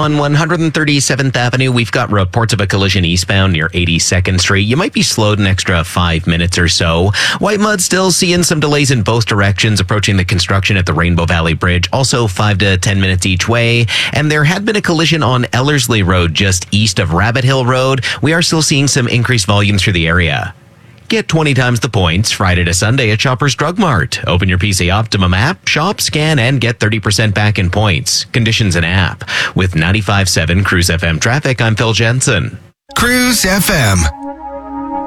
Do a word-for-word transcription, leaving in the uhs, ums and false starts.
On one thirty-seventh Avenue, we've got reports of a collision eastbound near eighty-second Street. You might be slowed an extra five minutes or so. White Mud still seeing some delays in both directions approaching the construction at the Rainbow Valley Bridge. Also five to ten minutes each way. And there had been a collision on Ellerslie Road just east of Rabbit Hill Road. We are still seeing some increased volume through the area. Get twenty times the points Friday to Sunday at Shoppers Drug Mart. Open your P C Optimum app, shop, scan, and get thirty percent back in points. Conditions and app. With ninety-five point seven Cruise F M traffic, I'm Phil Jensen. Cruise F M.